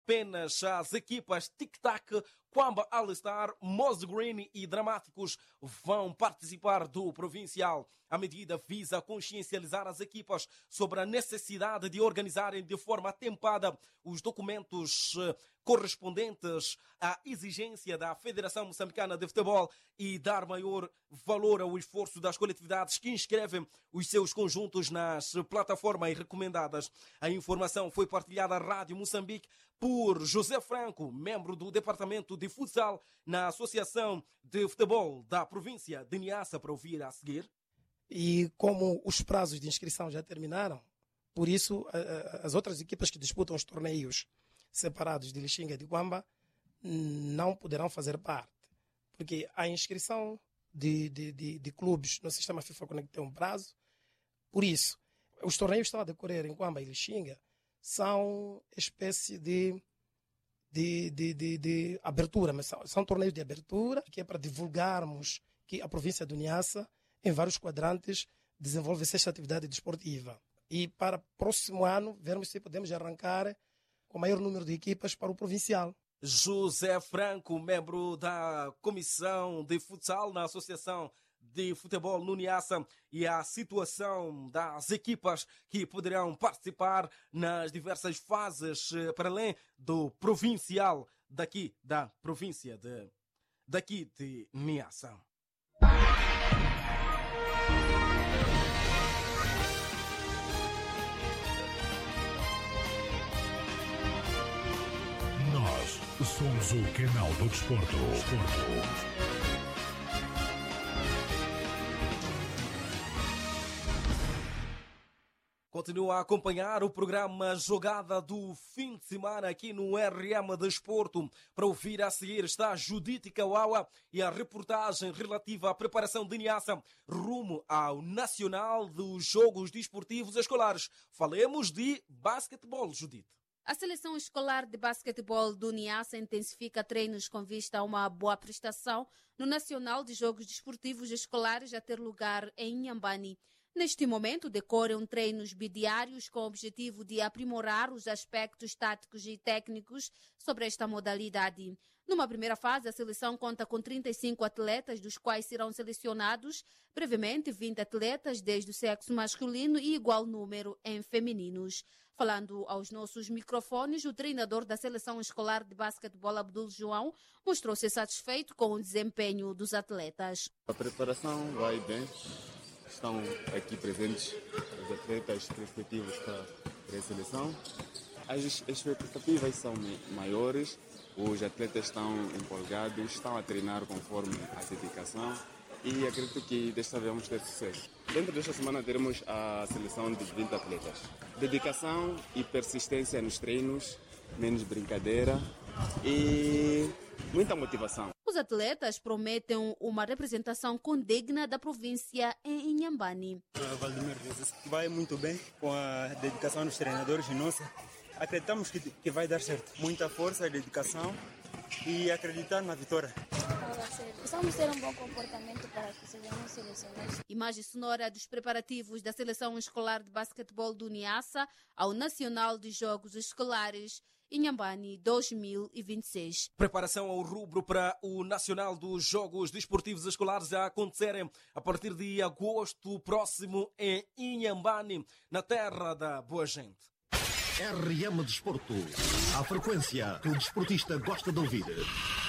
apenas as equipas Tic-Tac, Kwamba All-Star, Moz Green e Dramáticos vão participar do Provincial. A medida visa consciencializar as equipas sobre a necessidade de organizarem de forma atempada os documentos correspondentes à exigência da Federação Moçambicana de Futebol e dar maior valor ao esforço das coletividades que inscrevem os seus conjuntos nas plataformas recomendadas. A informação foi partilhada à Rádio Moçambique por José Franco, membro do Departamento de Futsal na Associação de Futebol da província de Niassa, para ouvir a seguir. E como os prazos de inscrição já terminaram, por isso as outras equipas que disputam os torneios separados de Lixinga e de Kwamba não poderão fazer parte, porque a inscrição de clubes no sistema FIFA Connect tem um prazo. Por isso, os torneios que estão a decorrer em Kwamba e Lixinga são espécie de abertura, mas são torneios de abertura, que é para divulgarmos que a província do Niassa, em vários quadrantes, desenvolve-se esta atividade desportiva. E para o próximo ano, vermos se podemos arrancar com o maior número de equipas para o provincial. José Franco, membro da Comissão de Futsal na Associação de Futebol no Niassa, e a situação das equipas que poderão participar nas diversas fases para além do provincial daqui da província de Niassa. Nós somos o canal do desporto. Continua a acompanhar o programa Jogada do fim de semana aqui no RM Desporto. Para ouvir a seguir está Judite Kawawa e a reportagem relativa à preparação de Niassa rumo ao Nacional dos Jogos Desportivos Escolares. Falemos de basquetebol, Judite. A seleção escolar de basquetebol do Niassa intensifica treinos com vista a uma boa prestação no Nacional de Jogos Desportivos Escolares a ter lugar em Inhambane. Neste momento, decorrem treinos bidiários com o objetivo de aprimorar os aspectos táticos e técnicos sobre esta modalidade. Numa primeira fase, a seleção conta com 35 atletas, dos quais serão selecionados brevemente 20 atletas desde o sexo masculino e igual número em femininos. Falando aos nossos microfones, o treinador da seleção escolar de basquetebol, Abdul João, mostrou-se satisfeito com o desempenho dos atletas. A preparação vai bem. Estão aqui presentes os atletas respectivos para a seleção. As expectativas são maiores, os atletas estão empolgados, estão a treinar conforme a dedicação e acredito que desta vez vamos ter sucesso. Dentro desta semana teremos a seleção de 20 atletas. Dedicação e persistência nos treinos, menos brincadeira e muita motivação. Os atletas prometem uma representação condigna da província em Inhambane. Valdemir vai muito bem com a dedicação dos treinadores nossa. Acreditamos que vai dar certo. Muita força, dedicação e acreditar na vitória. Precisamos ter um bom comportamento para que sejamos selecionados. Imagem sonora dos preparativos da seleção escolar de basquetebol do Niassa ao Nacional de Jogos Escolares Inhambane 2026. Preparação ao rubro para o Nacional dos Jogos Desportivos Escolares a acontecerem a partir de agosto próximo em Inhambane, na terra da boa gente. RM Desporto, a frequência que o desportista gosta de ouvir.